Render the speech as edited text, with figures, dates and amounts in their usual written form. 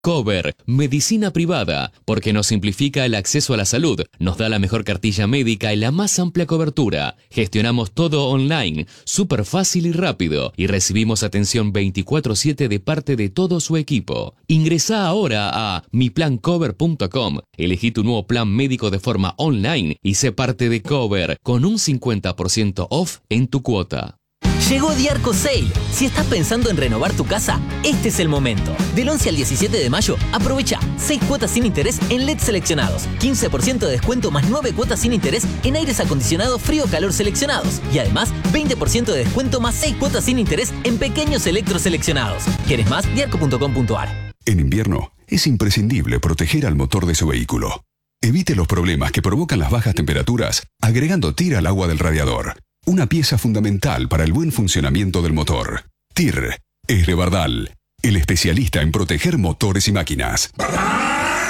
Cover, medicina privada, porque nos simplifica el acceso a la salud, nos da la mejor cartilla médica y la más amplia cobertura. Gestionamos todo online, súper fácil y rápido, y recibimos atención 24/7 de parte de todo su equipo. Ingresá ahora a miplancover.com, elegí tu nuevo plan médico de forma online y sé parte de Cover, con un 50% off en tu cuota. Llegó Diarco Sale. Si estás pensando en renovar tu casa, este es el momento. Del 11 al 17 de mayo, aprovecha 6 cuotas sin interés en LED seleccionados, 15% de descuento más 9 cuotas sin interés en aires acondicionados frío-calor seleccionados y además 20% de descuento más 6 cuotas sin interés en pequeños electros seleccionados. ¿Quieres más? Diarco.com.ar. En invierno, es imprescindible proteger al motor de su vehículo. Evite los problemas que provocan las bajas temperaturas agregando TIR al agua del radiador. Una pieza fundamental para el buen funcionamiento del motor. TIR es de Bardal, el especialista en proteger motores y máquinas.